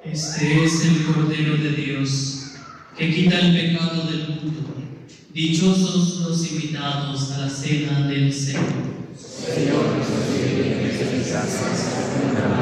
Este es el Cordero de Dios, que quita el pecado del mundo. Dichosos los invitados a la cena del Señor. Señor, nos concede que te casas con una